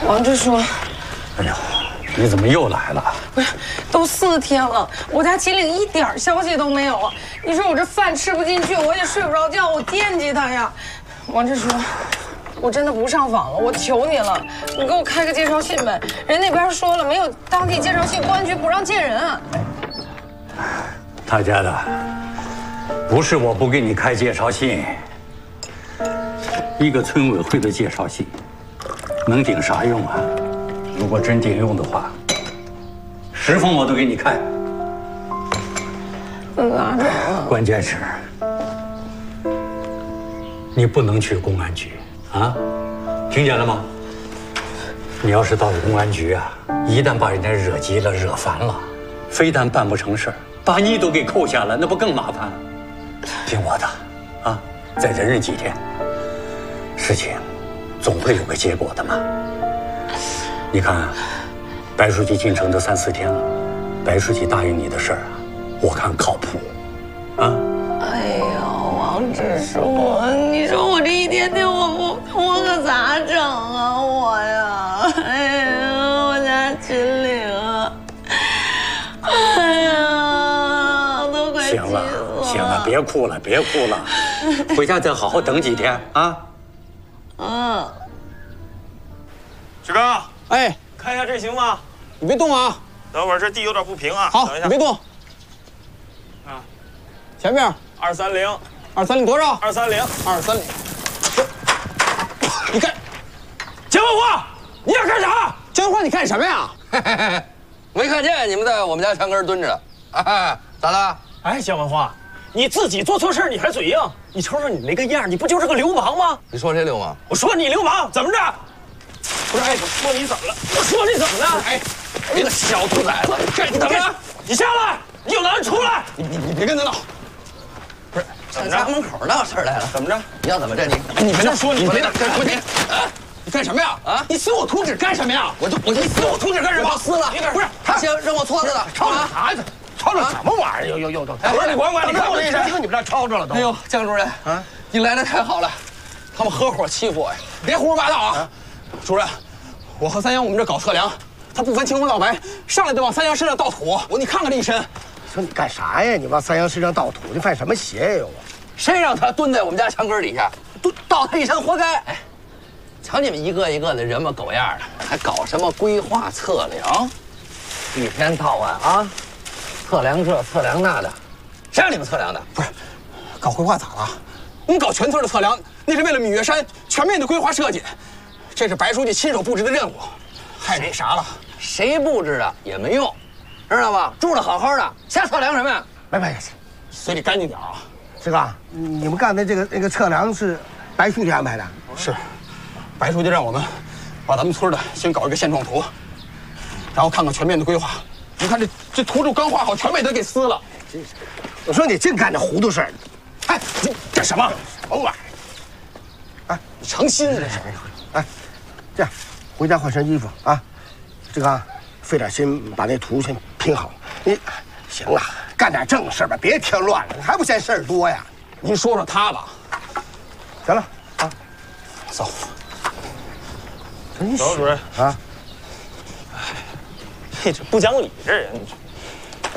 王支书， 哎呦，你怎么又来了？ 不是，都4天了，我家秦岭一点消息都没有。你说我这饭吃不进去，我也睡不着觉，我惦记他呀。王支书，我真的不上访了，我求你了，你给我开个介绍信呗。人那边说了，没有当地介绍信，公安局不让见人。 他家的，不是我不给你开介绍信，一个村委会的介绍信，能顶啥用啊？如果真顶用的话，10封我都给你开。 哪种？ 关键是，你不能去公安局啊，听见了吗？你要是到了公安局啊，一旦把人家惹急了、惹烦了，非但办不成事儿，把你都给扣下了，那不更麻烦？听我的，啊，再忍忍几天，事情总会有个结果的嘛。你看，白书记进城都3、4天了，白书记答应你的事儿啊，我看靠谱，啊。 哎呦，王支书，你说我这一天天我可咋整啊我呀？哎呀，我家秦岭啊，哎呀，都快气死我了。 行了，别哭了，别哭了，回家再好好等几天啊。 嗯。 志刚， 哎， 看一下这行吗？ 你别动啊！ 等会儿这地有点不平啊。 好， 等一下。 你别动。 啊， 前面 230 多少 ？230。 230。你干， 姜文华，你要干啥？ 姜文华，你干什么呀？ 没看见你们在我们家墙根蹲着，咋了？ 哎，姜文华，你自己做错事你还嘴硬？你瞅瞅你那个样，你不就是个流氓吗？ 你说谁流氓？ 我说你流氓，怎么着？不是，哎，我说你怎么了？我说你怎么了？哎， 你个小兔崽子， 你怎么着？你下来！你有男出来！ 你别跟他闹。 不是，上家门口闹事儿来了，怎么着？你要怎么着？ 你别说，你别你干什么呀？ 啊！ 你撕我图纸干什么呀？ 你撕我图纸干什么？撕了！ 不是， 他先扔我搓子的， 吵啥呀？吵吵什么玩意儿？又不是你管管，你看我这听你们这吵吵了都。 哎呦，姜主任啊，你来的太好了，他们合伙欺负我呀！ 别胡说八道啊！主任，我和三阳我们这搞测量，他不分青红皂白，上来就往三阳身上倒土。你看看这一身。 说你干啥呀？你往三阳身上倒土，你犯什么邪呀？我谁让他蹲在我们家墙根底下，倒他一身活该！哎，瞧你们一个一个的人模狗样的，还搞什么规划测量？一天到晚啊，测量这测量那的，谁让你们测量的？ 不是，搞规划咋了？我们搞全村的测量，那是为了芈月山全面的规划设计，这是白书记亲手布置的任务。害那啥了？ 谁布置的也没用，知道吧？住着好好的，瞎测量什么呀？ 别， 嘴里干净点啊！ 志刚，你们干的那个测量是白书记安排的？ 是，白书记让我们把咱们村的先搞一个现状图，然后看看全面的规划。你看这图纸刚画好，全被他给撕了。 我说你净干这糊涂事儿！ 哎，你干什么？ 什么玩意儿？ 哎，你成心这是？ 哎，这样，回家换身衣服啊。志刚，费点心把那图先拼好。你行了，干点正事吧，别添乱了。你还不嫌事儿多呀？ 您说说他吧。 行了啊， 走。 真走，主任啊！ 嘿，这不讲理，这人。